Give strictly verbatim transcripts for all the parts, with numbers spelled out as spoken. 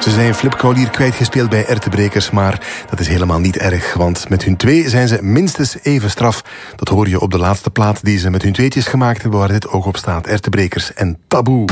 Ze zijn Flip Kaulier kwijtgespeeld bij Ertebrekers, maar dat is helemaal niet erg, want met hun twee zijn ze minstens even straf. Dat hoor je op de laatste plaat die ze met hun tweetjes gemaakt hebben, waar dit ook op staat. Ertebrekers en Taboe.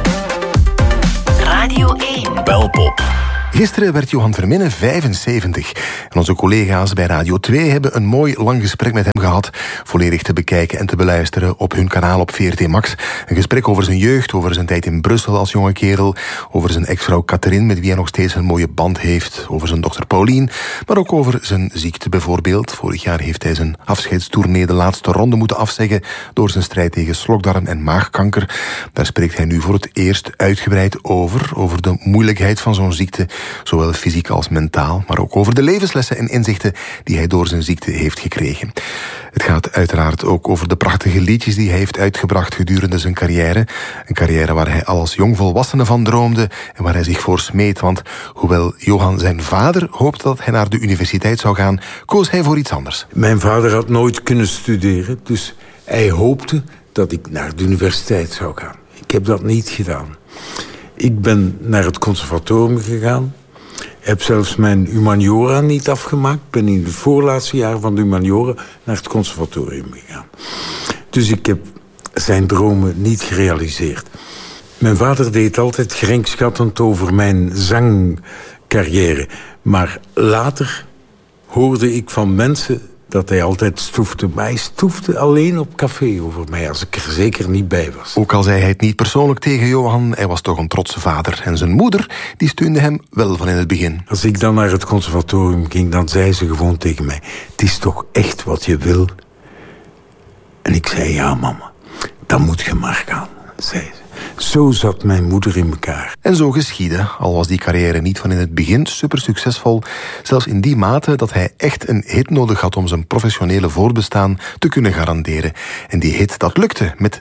Radio één. Belpop. Gisteren werd Johan Verminnen vijfenzeventig. En onze collega's bij Radio twee hebben een mooi lang gesprek met hem gehad. Volledig te bekijken en te beluisteren op hun kanaal op V R T Max. Een gesprek over zijn jeugd, over zijn tijd in Brussel als jonge kerel. Over zijn ex-vrouw Catherine, met wie hij nog steeds een mooie band heeft. Over zijn dochter Paulien. Maar ook over zijn ziekte bijvoorbeeld. Vorig jaar heeft hij zijn afscheidstournee de laatste ronde moeten afzeggen door zijn strijd tegen slokdarm en maagkanker. Daar spreekt hij nu voor het eerst uitgebreid over. Over de moeilijkheid van zo'n ziekte. Zowel fysiek als mentaal, maar ook over de levenslessen en inzichten die hij door zijn ziekte heeft gekregen. Het gaat uiteraard ook over de prachtige liedjes die hij heeft uitgebracht gedurende zijn carrière. Een carrière waar hij al als jongvolwassene van droomde en waar hij zich voor smeet. Want hoewel Johan zijn vader hoopte dat hij naar de universiteit zou gaan, koos hij voor iets anders. Mijn vader had nooit kunnen studeren, dus hij hoopte dat ik naar de universiteit zou gaan. Ik heb dat niet gedaan. Ik ben naar het conservatorium gegaan. Heb zelfs mijn humaniora niet afgemaakt. Ben in het voorlaatste jaar van de humaniora naar het conservatorium gegaan. Dus ik heb zijn dromen niet gerealiseerd. Mijn vader deed altijd gerinkschattend over mijn zangcarrière. Maar later hoorde ik van mensen dat hij altijd stoefde. Maar hij stoefde alleen op café over mij, als ik er zeker niet bij was. Ook al zei hij het niet persoonlijk tegen Johan, hij was toch een trotse vader. En zijn moeder, die steunde hem wel van in het begin. Als ik dan naar het conservatorium ging, dan zei ze gewoon tegen mij: het is toch echt wat je wil? En ik zei: ja, mama, dan moet je maar gaan, zei ze. Zo zat mijn moeder in elkaar. En zo geschiedde, al was die carrière niet van in het begin super succesvol. Zelfs in die mate dat hij echt een hit nodig had om zijn professionele voortbestaan te kunnen garanderen. En die hit, dat lukte met